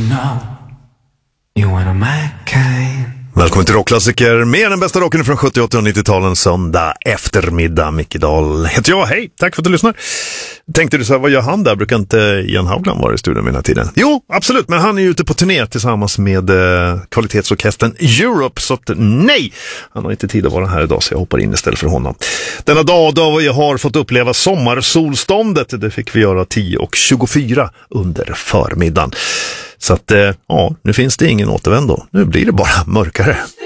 know you wanna my kind. Välkommen till rockklassiker med den bästa rocken från 78 och 90-talen söndag eftermiddag. Micke Dahl heter jag, hej, tack för att du lyssnar. Tänkte du så här, vad gör han där? Brukar inte Ian Haugland vara i studion vid den här tiden? Jo, absolut, men han är ju ute på turné tillsammans med kvalitetsorkestern Europe, så att nej, han har inte tid att vara här idag, så jag hoppar in istället för honom. Denna dag då jag har fått uppleva sommarsolståndet, det fick vi göra 10:24 under förmiddagen. Så att, ja, nu finns det ingen återvändo. Nu blir det bara mörkare.